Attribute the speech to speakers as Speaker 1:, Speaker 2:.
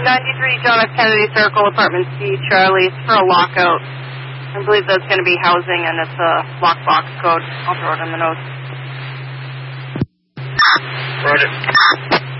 Speaker 1: 93 John F. Kennedy Circle, Apartment C, Charlie. It's for a lockout. I believe that's going to be housing, and it's a lockbox code. I'll throw it in the notes.
Speaker 2: Roger.